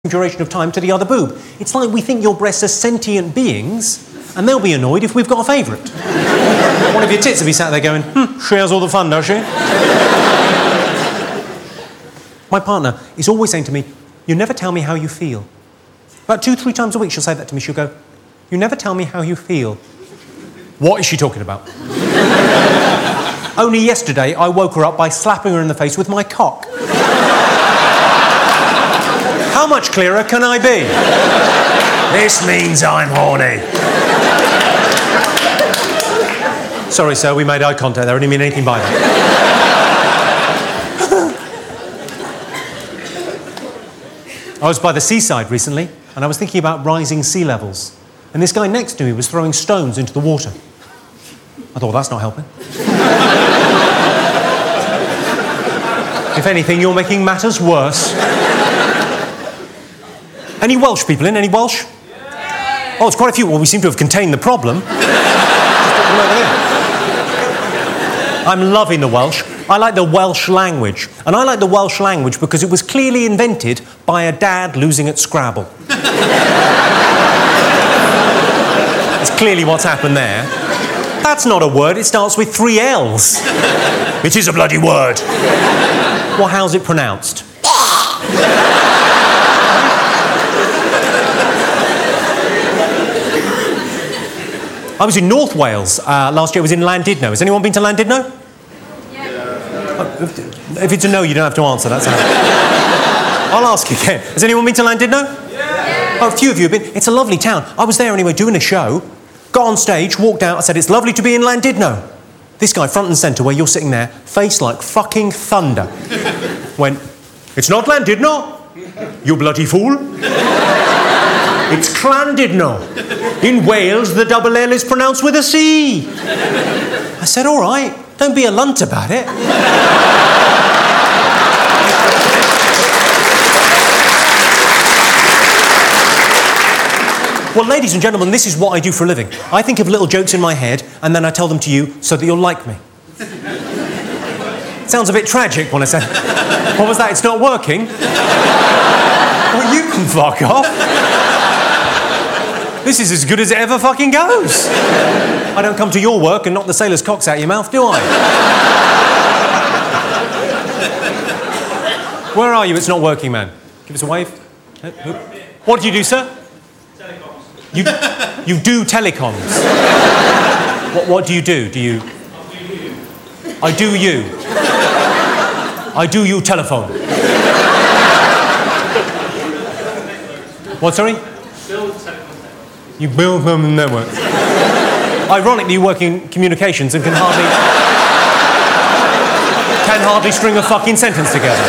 duration of time to the other boob. It's like we think your breasts are sentient beings, and they'll be annoyed if we've got a favourite. One of your tits will be sat there going, she has all the fun, does she? My partner is always saying to me, you never tell me how you feel. About 2-3 times a week she'll say that to me. She'll go, you never tell me how you feel. What is she talking about? Only yesterday I woke her up by slapping her in the face with my cock. How much clearer can I be? This means I'm horny. Sorry, sir, we made eye contact there. I didn't mean anything by that. I was by the seaside recently, and I was thinking about rising sea levels. And this guy next to me was throwing stones into the water. I thought, well, that's not helping. If anything, you're making matters worse. Any Welsh people in? Any Welsh? Yeah. Oh, it's quite a few. Well, we seem to have contained the problem. I'm loving the Welsh. I like the Welsh language. And I like the Welsh language because it was clearly invented by a dad losing at Scrabble. That's clearly what's happened there. That's not a word. It starts with 3 L's. It is a bloody word. Well, how's it pronounced? I was in North Wales last year. I was in Llandudno. Has anyone been to Llandudno? Yeah. If it's a no, you don't have to answer. That's how. I'll ask again. Has anyone been to Llandudno? Yeah. Oh, a few of you have been. It's a lovely town. I was there anyway doing a show. Got on stage, walked out. I said, it's lovely to be in Llandudno. This guy, front and centre, where you're sitting there, face like fucking thunder, went, it's not Llandudno, you bloody fool. It's Llandudno. In Wales, the double L is pronounced with a C. I said, all right, don't be a lunt about it. Well, ladies and gentlemen, this is what I do for a living. I think of little jokes in my head, and then I tell them to you so that you'll like me. It sounds a bit tragic when I say, what was that, it's not working? Well, you can fuck off. This is as good as it ever fucking goes. I don't come to your work and knock the sailor's cocks out your mouth, do I? Where are you? It's not working, man. Give us a wave. What do you do, sir? Telecoms. You do telecoms? What do you do? Do you... I do you. I do you telephone. What, sorry? Build telecoms. You build them networks. Ironically, you work in communications and can hardly string a fucking sentence together.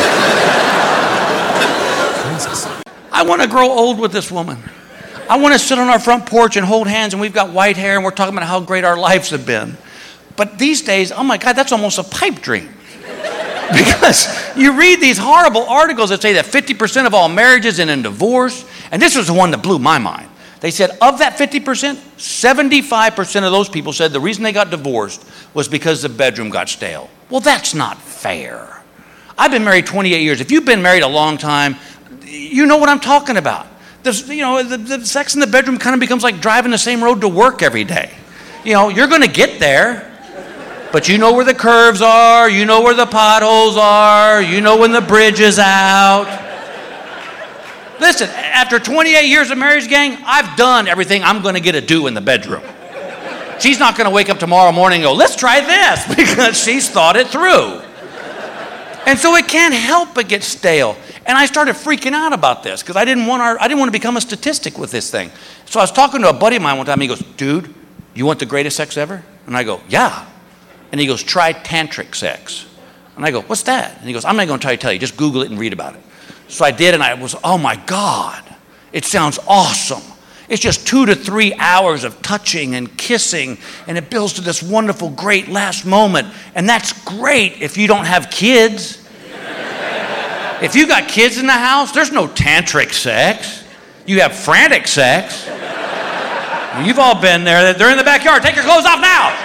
Jesus. I want to grow old with this woman. I want to sit on our front porch and hold hands, and we've got white hair, and we're talking about how great our lives have been. But these days, oh my God, that's almost a pipe dream. Because you read these horrible articles that say that 50% of all marriages end in divorce, and this was the one that blew my mind. They said of that 50%, 75% of those people said the reason they got divorced was because the bedroom got stale. Well, that's not fair. I've been married 28 years. If you've been married a long time, you know what I'm talking about. The sex in the bedroom kind of becomes like driving the same road to work every day. You know, you're going to get there, but you know where the curves are, you know where the potholes are, you know when the bridge is out. Listen, after 28 years of marriage, gang, I've done everything I'm going to get to do in the bedroom. She's not going to wake up tomorrow morning and go, let's try this, because she's thought it through. And so it can't help but get stale. And I started freaking out about this because I didn't want to become a statistic with this thing. So I was talking to a buddy of mine one time. He goes, dude, you want the greatest sex ever? And I go, yeah. And he goes, try tantric sex. And I go, what's that? And he goes, I'm not going to try to tell you. Just Google it and read about it. So I did, and I was, oh my God, it sounds awesome. It's just 2 to 3 hours of touching and kissing, and it builds to this wonderful, great last moment. And that's great if you don't have kids. If you got kids in the house, there's no tantric sex. You have frantic sex. You've all been there. They're in the backyard. Take your clothes off now.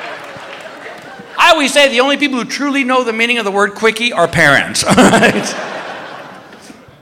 I always say the only people who truly know the meaning of the word quickie are parents. All right?